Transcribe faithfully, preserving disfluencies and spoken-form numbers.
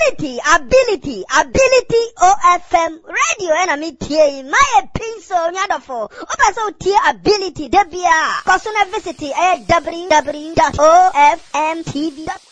ability, ability, ability O F M radio and I meet here my pencil nyadofo. Opa so tier ability debia. Personal visit at w w w dot o f m t v dot com.